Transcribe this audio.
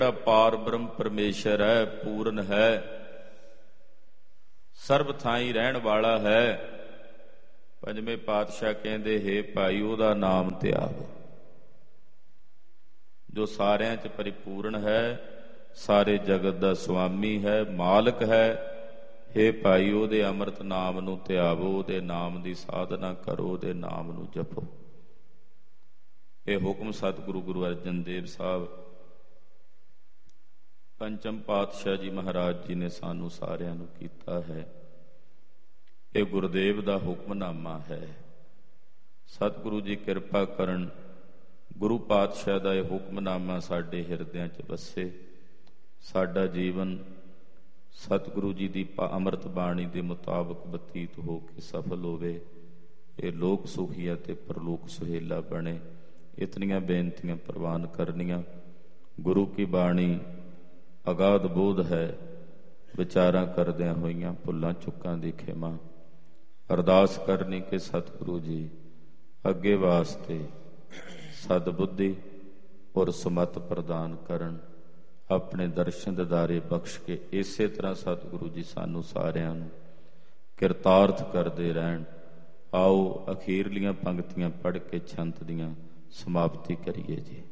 ਪਾਰ ਬ੍ਰਹਮ ਪਰਮੇਸ਼ਰ ਹੈ, ਪੂਰਨ ਹੈ, ਸਰਬ ਥਾਈਂ ਰਹਿਣ ਵਾਲਾ ਹੈ। ਪੰਜਵੇਂ ਪਾਤਸ਼ਾਹ ਕਹਿੰਦੇ, ਹੇ ਭਾਈ ਉਹਦਾ ਨਾਮ ਧਿਆਵੋ ਜੋ ਸਾਰਿਆਂ 'ਚ ਪਰਿਪੂਰਨ ਹੈ, ਸਾਰੇ ਜਗਤ ਦਾ ਸੁਆਮੀ ਹੈ, ਮਾਲਕ ਹੈ। ਹੇ ਭਾਈ ਉਹਦੇ ਅੰਮ੍ਰਿਤ ਨਾਮ ਨੂੰ ਧਿਆਵੋ, ਉਹਦੇ ਨਾਮ ਦੀ ਸਾਧਨਾ ਕਰੋ, ਉਹਦੇ ਨਾਮ ਨੂੰ ਜਪੋ। ਇਹ ਹੁਕਮ ਸਤਿਗੁਰੂ ਗੁਰੂ ਅਰਜਨ ਦੇਵ ਸਾਹਿਬ ਪੰਚਮ ਪਾਤਸ਼ਾਹ ਜੀ ਮਹਾਰਾਜ ਜੀ ਨੇ ਸਾਨੂੰ ਸਾਰਿਆਂ ਨੂੰ ਕੀਤਾ ਹੈ। ਇਹ ਗੁਰਦੇਵ ਦਾ ਹੁਕਮਨਾਮਾ ਹੈ। ਸਤਿਗੁਰੂ ਜੀ ਕਿਰਪਾ ਕਰਨ, ਗੁਰੂ ਪਾਤਸ਼ਾਹ ਦਾ ਇਹ ਹੁਕਮਨਾਮਾ ਸਾਡੇ ਹਿਰਦਿਆਂ 'ਚ ਵਸੇ, ਸਾਡਾ ਜੀਵਨ ਸਤਿਗੁਰੂ ਜੀ ਦੀ ਅੰਮ੍ਰਿਤ ਬਾਣੀ ਦੇ ਮੁਤਾਬਕ ਬਤੀਤ ਹੋ ਕੇ ਸਫਲ ਹੋਵੇ। ਇਹ ਲੋਕ ਸੁਖੀ ਅਤੇ ਪਰਲੋਕ ਸੁਹੇਲਾ ਬਣੇ। ਇਤਨੀਆਂ ਬੇਨਤੀਆਂ ਪ੍ਰਵਾਨ ਕਰਨੀਆਂ। ਗੁਰੂ ਕੀ ਬਾਣੀ ਅਗਾਧ ਬੋਧ ਹੈ, ਵਿਚਾਰਾਂ ਕਰਦਿਆਂ ਹੋਈਆਂ ਭੁੱਲਾਂ ਚੁੱਕਾਂ ਦੀ ਖਿਮਾ। ਅਰਦਾਸ ਕਰਨੀ ਕਿ ਸਤਿਗੁਰੂ ਜੀ ਅੱਗੇ ਵਾਸਤੇ ਸਦਬੁੱਧੀ ਔਰ ਸਮਤ ਪ੍ਰਦਾਨ ਕਰਨ, ਆਪਣੇ ਦਰਸ਼ਨ ਦਿਦਾਰੇ ਬਖਸ਼ ਕੇ ਇਸੇ ਤਰ੍ਹਾਂ ਸਤਿਗੁਰੂ ਜੀ ਸਾਨੂੰ ਸਾਰਿਆਂ ਨੂੰ ਕਿਰਤਾਰਥ ਕਰਦੇ ਰਹਿਣ। ਆਓ ਅਖੀਰਲੀਆਂ ਪੰਕਤੀਆਂ ਪੜ੍ਹ ਕੇ ਛੰਤ ਦੀਆਂ ਸਮਾਪਤੀ ਕਰੀਏ ਜੀ।